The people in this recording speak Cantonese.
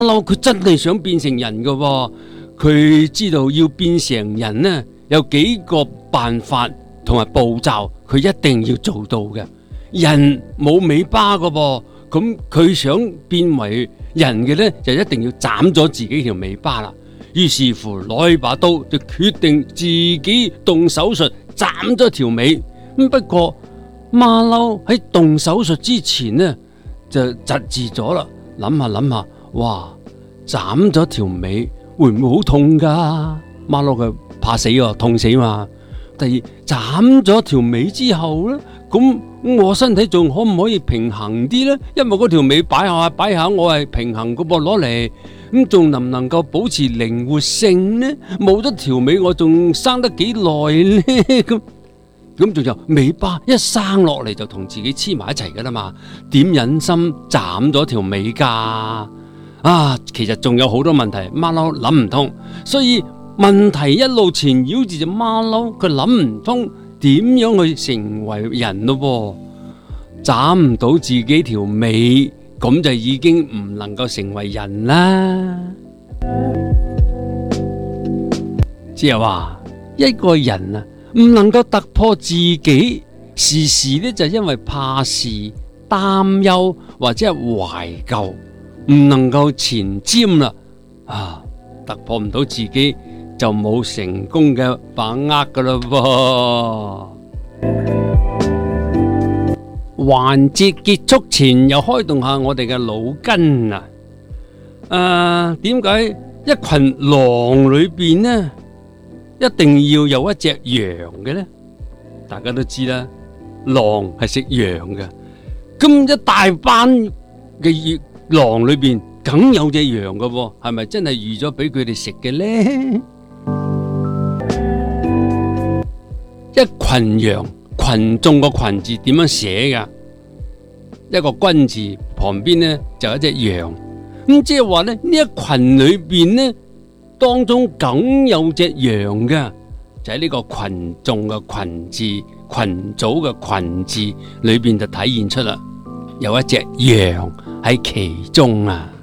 騮佢真係想變成人噶喎，佢知道要變成人呢，有幾個辦法同埋步驟，佢一定要做到嘅。人冇尾巴噶噃，咁佢想變為人嘅呢，就一定要斬咗自己條尾巴啦。於是乎攞起把刀就決定自己動手術斬咗條尾。咁不過馬騮喺動手術之前呢，就窒住咗啦，諗下諗下，哇！斬咗條尾會唔會好痛噶？馬騮佢怕死喎，痛死嘛。第二，斬咗條尾之後呢，咁我身體仲可唔可以平衡啲呢？因為嗰條尾擺下擺下，我係平衡個噃，攞嚟咁仲能唔能夠保持靈活性呢？冇咗條尾，我仲生得幾耐呢？咁仲有尾巴一生落嚟就同自己黐埋一齊噶啦嘛？點忍心斬咗條尾噶？其實仲有好多問題，馬騮諗唔通，所以問題一路纏繞住隻馬騮，佢諗唔通點樣去成為人咯。斬唔到自己條尾，咁就已經唔能夠成為人啦。即係話一個人啊，唔能夠突破自己，時時呢就因為怕事、擔憂或者係懷舊，唔能夠前瞻啦。突破唔到自己，就冇成功嘅把握噶啦噃。環節結束前，又開動下我哋嘅腦筋啊！點解一群狼裏邊呢，一定要有一隻羊嘅呢？大家都知啦，狼係食羊嘅，咁一大班嘅狼裏邊，梗有隻羊嘅喎，係咪真係預咗俾佢哋食嘅呢？一群羊，群眾個群字點樣寫噶？一個君字旁邊呢就有一隻羊，咁即係話呢，呢一群裏邊呢，當中梗有隻羊嘅，就喺呢個群眾嘅群字、群組嘅群字裏邊就體現出啦，有一隻羊喺其中啊。